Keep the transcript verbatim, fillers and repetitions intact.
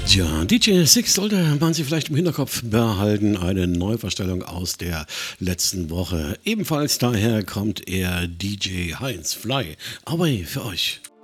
Tja, D J Six sollte man sich vielleicht im Hinterkopf behalten. Eine Neuverstellung aus der letzten Woche. Ebenfalls daher kommt er D J Heinz Fly. Away für euch.